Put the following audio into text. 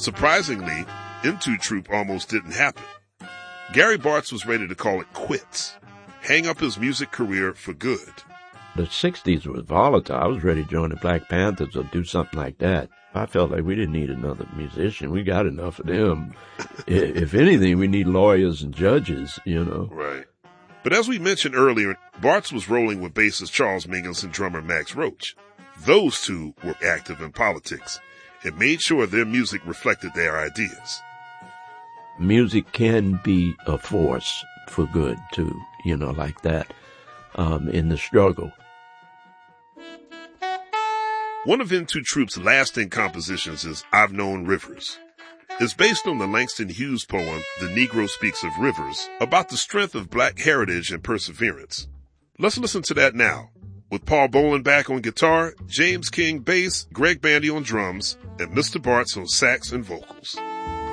Surprisingly, Into Troop almost didn't happen. Gary Bartz was ready to call it quits, hang up his music career for good. The 60s was volatile. I was ready to join the Black Panthers or do something like that. I felt like we didn't need another musician. We got enough of them. If anything, we need lawyers and judges, Right. But as we mentioned earlier, Bartz was rolling with bassist Charles Mingus and drummer Max Roach. Those two were active in politics and made sure their music reflected their ideas. Music can be a force for good, too, like that, in the struggle. One of Into Troop's lasting compositions is I've Known Rivers. It's based on the Langston Hughes poem, The Negro Speaks of Rivers, about the strength of black heritage and perseverance. Let's listen to that now, with Paul Bolenbach on guitar, James King bass, Greg Bandy on drums, and Mr. Bartz on sax and vocals.